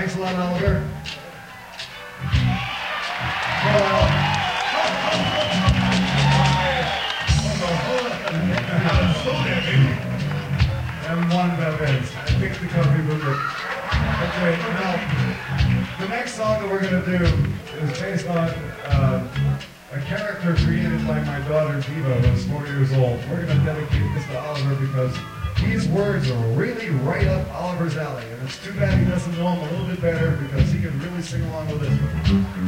Thanks a lot, Oliver. M1 Bevins. I picked the coffee movement. Okay, now, the next song that we're going to do is based on a character created by my daughter Diva, who's 4 years old. We're going to dedicate this to Oliver because these words are really right up Oliver's alley. And it's too bad he doesn't know them a little bit better because he can really sing along with it.